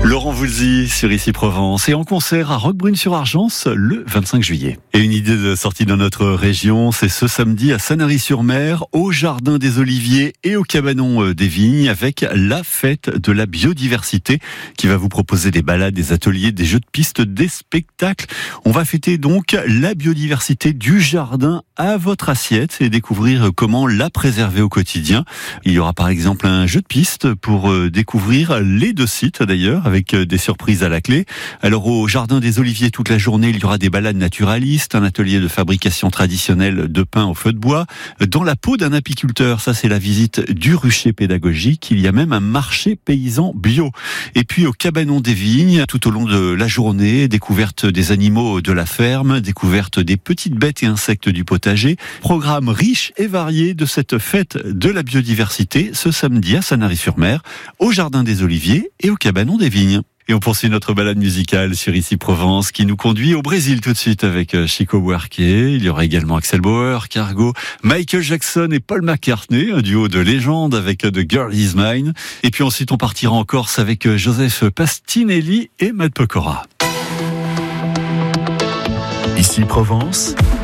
Laurent Voulzy sur Ici Provence et en concert à Roquebrune-sur-Argence le 25 juillet. Et une idée de sortie dans notre région, c'est ce samedi à Sanary-sur-Mer, au Jardin des Oliviers et au Cabanon des Vignes, avec la fête de la biodiversité qui va vous proposer des balades, des ateliers, des jeux de piste, des spectacles. On va fêter donc la biodiversité du jardin à votre assiette et découvrir comment la préserver au quotidien. Il y aura par exemple un jeu de piste pour découvrir les deux sites d'ailleurs, avec des surprises à la clé. Alors au Jardin des Oliviers toute la journée, il y aura des balades naturalistes, un atelier de fabrication traditionnelle de pain au feu de bois, dans la peau d'un apiculteur, ça c'est la visite du rucher pédagogique, il y a même un marché paysan bio. Et puis au Cabanon des Vignes, tout au long de la journée, découverte des animaux de la ferme, découverte des petites bêtes et insectes du potager, programme riche et varié de cette fête de la biodiversité ce samedi à Sanary-sur-Mer, au Jardin des Oliviers et au Cabanon des Vignes. Et on poursuit notre balade musicale sur Ici Provence qui nous conduit au Brésil tout de suite avec Chico Buarque. Il y aura également Axel Bauer, Cargo, Michael Jackson et Paul McCartney, un duo de légende avec The Girl Is Mine. Et puis ensuite on partira en Corse avec Joseph Pastinelli et Matt Pokora. Ici Provence,